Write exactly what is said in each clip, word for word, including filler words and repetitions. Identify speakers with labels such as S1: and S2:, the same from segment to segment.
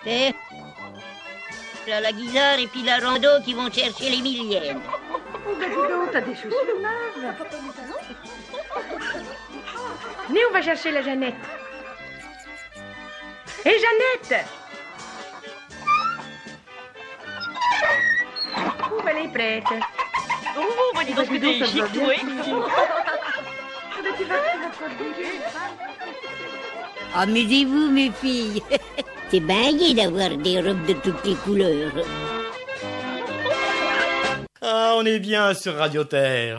S1: Et là, la Guisard et puis la Rando qui vont chercher les millièmes.
S2: Oh, ben dis donc, t'as des chaussures neuves. Venez, on va chercher la Jeannette. Hé, hey, Jeannette! Oh, ben, elle est prête.
S3: Oh, bah dis donc, que t'es chic, oui.
S1: Amusez-vous, mes filles. C'est bien gai d'avoir des robes de toutes les couleurs.
S4: Ah, on est bien sur Radio Terre.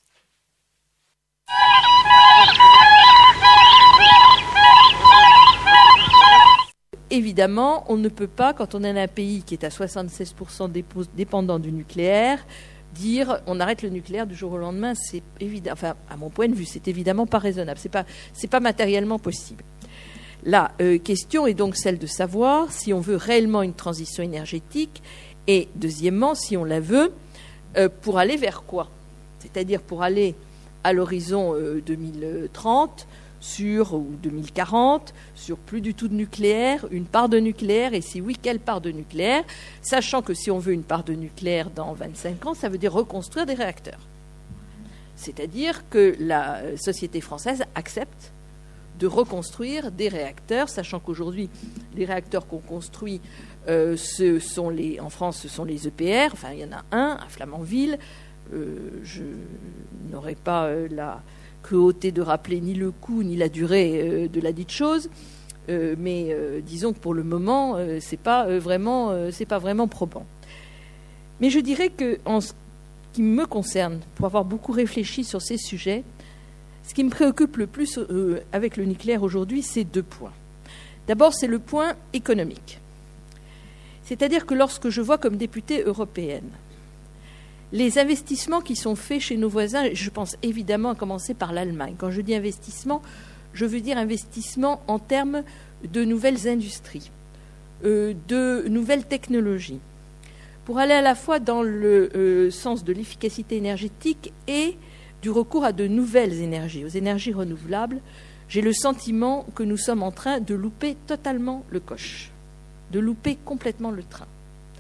S5: Évidemment, on ne peut pas, quand on est un pays qui est à soixante-seize pour cent dépendant du nucléaire, dire on arrête le nucléaire du jour au lendemain. C'est évident, enfin, à mon point de vue, c'est évidemment pas raisonnable. C'est pas, c'est pas matériellement possible. La euh, question est donc celle de savoir si on veut réellement une transition énergétique et, deuxièmement, si on la veut, euh, pour aller vers quoi ? C'est-à-dire pour aller à l'horizon euh, deux mille trente sur, ou deux mille quarante, sur plus du tout de nucléaire, une part de nucléaire, et si oui, quelle part de nucléaire, sachant que si on veut une part de nucléaire dans vingt-cinq ans, ça veut dire reconstruire des réacteurs. C'est-à-dire que la société française accepte de reconstruire des réacteurs, sachant qu'aujourd'hui, les réacteurs qu'on construit, euh, ce sont les, en France, ce sont les E P R, enfin il y en a un à Flamanville, euh, je n'aurai pas euh, la cruauté de rappeler ni le coût ni la durée euh, de la dite chose, euh, mais euh, disons que pour le moment, euh, c'est pas euh, vraiment, euh, c'est pas vraiment probant. Mais je dirais que en ce qui me concerne, pour avoir beaucoup réfléchi sur ces sujets, ce qui me préoccupe le plus euh, avec le nucléaire aujourd'hui, c'est deux points. D'abord, c'est le point économique. C'est-à-dire que lorsque je vois comme députée européenne les investissements qui sont faits chez nos voisins, je pense évidemment à commencer par l'Allemagne. Quand je dis investissement, je veux dire investissement en termes de nouvelles industries, euh, de nouvelles technologies, pour aller à la fois dans le euh, sens de l'efficacité énergétique et du recours à de nouvelles énergies, aux énergies renouvelables. J'ai le sentiment que nous sommes en train de louper totalement le coche, de louper complètement le train.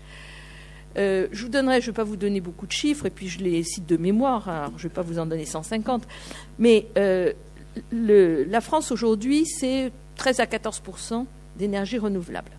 S5: Euh, je vous donnerai, je ne vais pas vous donner beaucoup de chiffres, et puis je les cite de mémoire, hein, je ne vais pas vous en donner cent cinquante, mais euh, le, la France aujourd'hui, c'est treize à quatorze pour cent d'énergie renouvelable.